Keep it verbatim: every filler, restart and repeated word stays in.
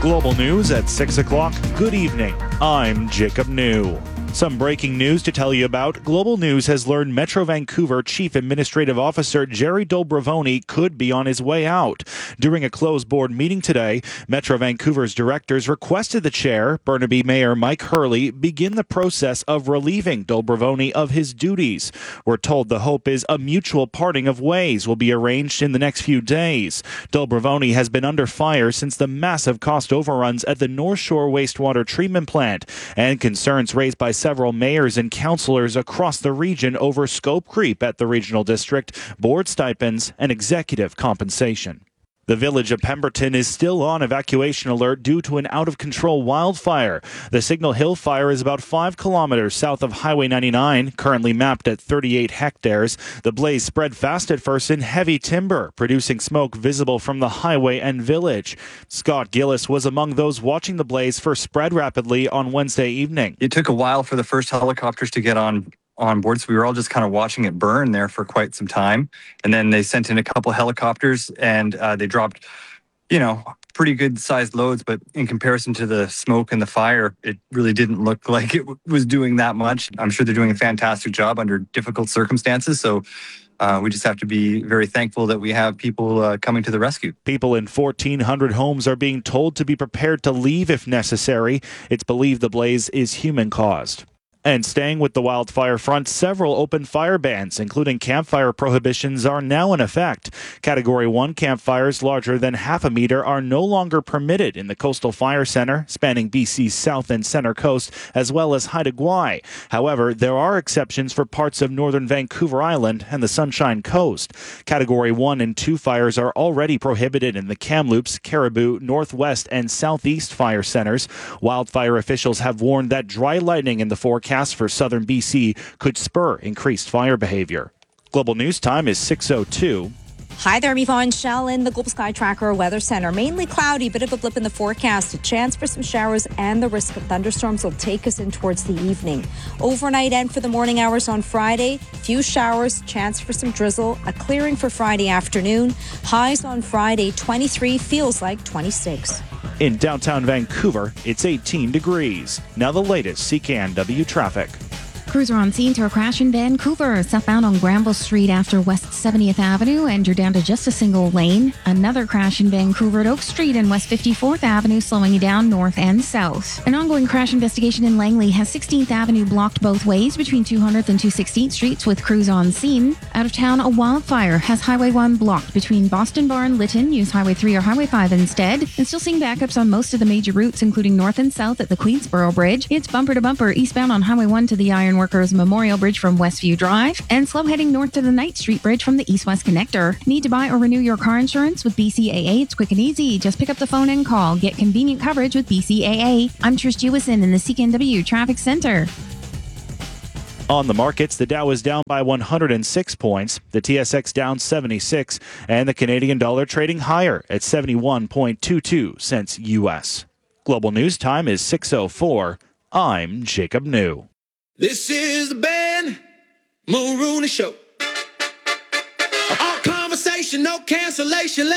Global News at six o'clock. Good evening. I'm Jacob New. Some breaking news to tell you about. Global News has learned Metro Vancouver Chief Administrative Officer Jerry Dolbrovoni could be on his way out. During a closed board meeting today, Metro Vancouver's directors requested the chair, Burnaby Mayor Mike Hurley, begin the process of relieving Dolbrovoni of his duties. We're told the hope is a mutual parting of ways will be arranged in the next few days. Dolbrovoni has been under fire since the massive cost overruns at the North Shore Wastewater Treatment Plant and concerns raised by several mayors and councillors across the region over scope creep at the regional district, board stipends, and executive compensation. The village of Pemberton is still on evacuation alert due to an out-of-control wildfire. The Signal Hill fire is about five kilometers south of Highway ninety-nine, currently mapped at thirty-eight hectares. The blaze spread fast at first in heavy timber, producing smoke visible from the highway and village. Scott Gillis was among those watching the blaze first spread rapidly on Wednesday evening. It took a while for the first helicopters to get on on board, so we were all just kind of watching it burn there for quite some time. And then they sent in a couple helicopters, and uh, they dropped, you know, pretty good sized loads, but in comparison to the smoke and the fire, it really didn't look like it w- was doing that much. I'm sure they're doing a fantastic job under difficult circumstances, so Uh, we just have to be very thankful that we have people uh, coming to the rescue. People in fourteen hundred homes are being told to be prepared to leave if necessary. It's believed the blaze is human-caused. And staying with the wildfire front, several open fire bans, including campfire prohibitions, are now in effect. Category one campfires larger than half a meter are no longer permitted in the Coastal Fire Centre, spanning B C's south and centre coast, as well as Haida Gwaii. However, there are exceptions for parts of northern Vancouver Island and the Sunshine Coast. Category one and two fires are already prohibited in the Kamloops, Caribou, Northwest, and Southeast fire centres. Wildfire officials have warned that dry lightning in the forecast for southern B C could spur increased fire behavior. Global News Time is six oh two. Hi there, I'm Yvonne Shell in the Global Sky Tracker Weather Center. Mainly cloudy, bit of a blip in the forecast. A chance for some showers and the risk of thunderstorms will take us in towards the evening. Overnight and for the morning hours on Friday, few showers, chance for some drizzle, a clearing for Friday afternoon. Highs on Friday, twenty-three, feels like twenty-six. In downtown Vancouver, it's eighteen degrees. Now the latest C K N W traffic. Crews are on scene to a crash in Vancouver, southbound on Granville Street after West seventieth Avenue, and you're down to just a single lane. Another crash in Vancouver at Oak Street and West fifty-fourth Avenue, slowing you down north and south. An ongoing crash investigation in Langley has sixteenth Avenue blocked both ways between two hundredth and two hundred sixteenth Streets with crews on scene. Out of town, a wildfire has Highway one blocked between Boston Bar and Lytton. Use Highway three or Highway five instead. And still seeing backups on most of the major routes, including north and south at the Queensboro Bridge. It's bumper to bumper eastbound on Highway one to the Iron Workers Memorial Bridge from Westview Drive, and slow heading north to the Knight Street Bridge from the East-West Connector. Need to buy or renew your car insurance with B C A A? It's quick and easy. Just pick up the phone and call. Get convenient coverage with B C A A. I'm Trish Jewison in the C K N W Traffic Center. On the markets, the Dow is down by one hundred six points, the T S X down seventy-six, and the Canadian dollar trading higher at seventy-one point two two cents U S. Global News Time is six oh four. I'm Jacob New. This is the Ben Mulrooney Show. All conversation, no cancellation.